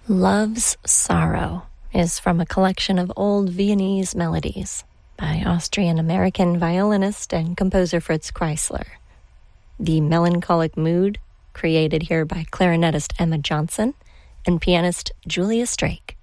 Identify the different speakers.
Speaker 1: Love's Sorrow is from a collection of old Viennese melodies by Austrian-American violinist and composer Fritz Kreisler. The melancholic mood created here by clarinetist Emma Johnson and pianist Julia Strake.